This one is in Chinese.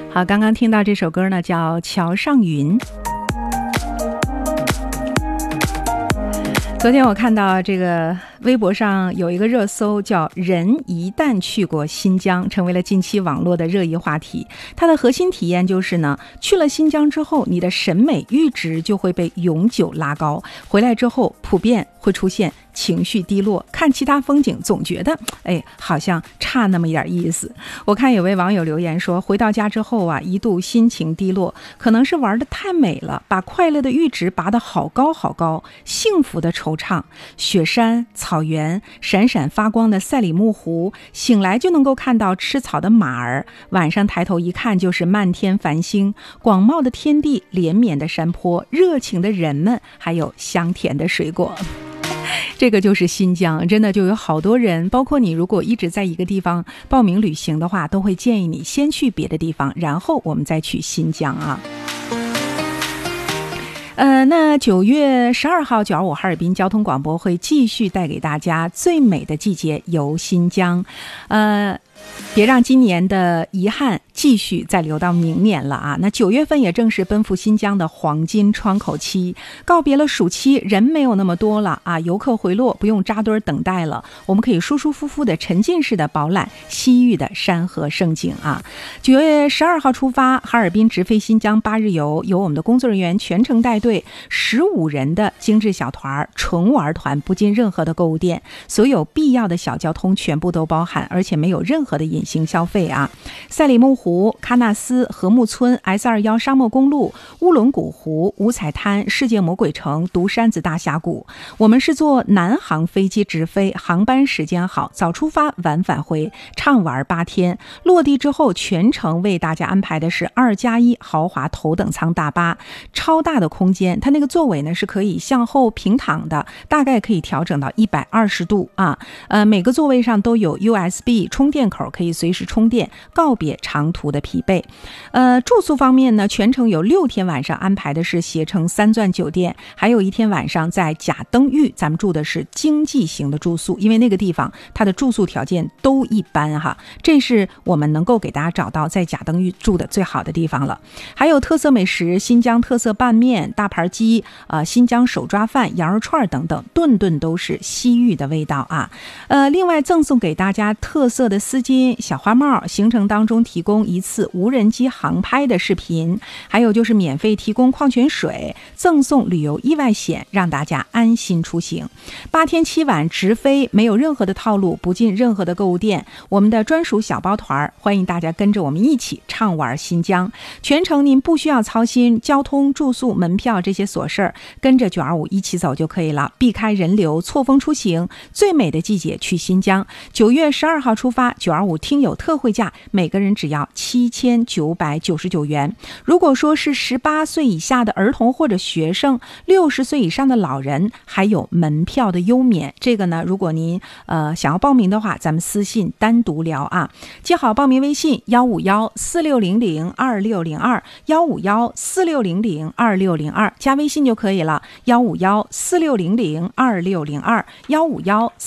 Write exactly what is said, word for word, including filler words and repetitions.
好，刚刚听到这首歌呢，叫《桥上云》。昨天我看到这个微博上有一个热搜，叫人一旦去过新疆，成为了近期网络的热议话题。它的核心体验就是呢，去了新疆之后，你的审美阈值就会被永久拉高，回来之后普遍会出现情绪低落，看其他风景总觉得哎，好像差那么一点意思。我看有位网友留言说，回到家之后啊，一度心情低落，可能是玩得太美了，把快乐的阈值拔得好高好高，幸福的惆怅，雪山草原，闪闪发光的赛里木湖，醒来就能够看到吃草的马儿，晚上抬头一看就是漫天繁星，广袤的天地，连绵的山坡，热情的人们，还有香甜的水果。这个就是新疆，真的就有好多人，包括你，如果一直在一个地方报名旅行的话，都会建议你先去别的地方，然后我们再去新疆啊。呃，那九月十二号九二五哈尔滨交通广播会继续带给大家最美的季节游新疆，呃，别让今年的遗憾继续再留到明年了啊！那九月份也正是奔赴新疆的黄金窗口期，告别了暑期，人没有那么多了啊，游客回落，不用扎堆等待了，我们可以舒舒服服的沉浸式的饱览西域的山河胜景啊！九月十二号出发，哈尔滨直飞新疆八日游，由我们的工作人员全程带队，十五人的精致小团，纯玩团，不进任何的购物店，所有必要的小交通全部都包含，而且没有任何的隐形消费啊！赛里木湖、喀纳斯、禾木村、S 二十一 沙漠公路、乌伦古湖、五彩滩、世界魔鬼城、独山子大峡谷。我们是坐南航飞机直飞，航班时间好，早出发晚返回，畅玩八天。落地之后，全程为大家安排的是二加一豪华头等舱大巴，超大的空间，它那个座位呢是可以向后平躺的，大概可以调整到一百二十度啊。呃，每个座位上都有 U S B 充电口，可以随时充电，告别长途的疲惫。呃，住宿方面呢，全程有六天晚上安排的是携程三钻酒店，还有一天晚上在甲登峪，咱们住的是经济型的住宿，因为那个地方它的住宿条件都一般哈，这是我们能够给大家找到在甲登峪住的最好的地方了。还有特色美食，新疆特色拌面、大盘鸡、呃新疆手抓饭、羊肉串等等，顿顿都是西域的味道啊。呃，另外赠送给大家特色的丝巾、小花帽，行程当中提供一次无人机航拍的视频，还有就是免费提供矿泉水，赠送旅游意外险，让大家安心出行。八天七晚直飞，没有任何的套路，不进任何的购物店，我们的专属小包团，欢迎大家跟着我们一起畅玩新疆。全程您不需要操心交通、住宿、门票这些琐事儿，跟着九二五一起走就可以了，避开人流，错峰出行，最美的季节去新疆。九月十二号出发，九二五听友特惠价，每个人只要七千九百九十九元。如果说是十八岁以下的儿童或者学生，六十岁以上的老人，还有门票的优免。这个呢，如果您呃想要报名的话，咱们私信单独聊啊。记好报名微信幺五幺四六零零二六零二幺五幺四六零零二六零二，加微信就可以了。幺五幺四六零零二六零二幺五幺